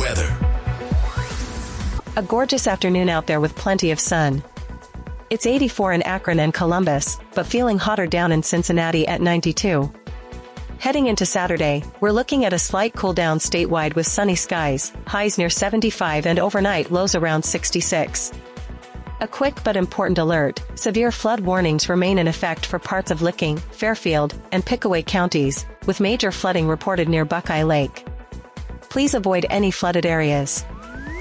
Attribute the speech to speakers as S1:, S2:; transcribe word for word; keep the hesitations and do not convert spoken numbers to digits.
S1: weather.
S2: A gorgeous afternoon out there with plenty of sun. It's eighty-four in Akron and Columbus, but feeling hotter down in Cincinnati at ninety-two. Heading into Saturday, we're looking at a slight cool down statewide with sunny skies, highs near seventy-five and overnight lows around sixty-six. A quick but important alert: severe flood warnings remain in effect for parts of Licking, Fairfield, and Pickaway counties, with major flooding reported near Buckeye Lake. Please avoid any flooded areas.